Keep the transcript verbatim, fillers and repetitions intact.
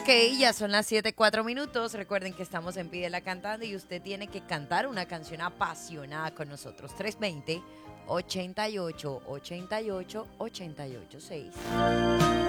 Ok, ya son las siete, cuatro minutos. Recuerden que estamos en Pídela Cantando y usted tiene que cantar una canción apasionada con nosotros. tres dos cero, ochenta y ocho, ochenta y ocho, ochenta y ocho, seis.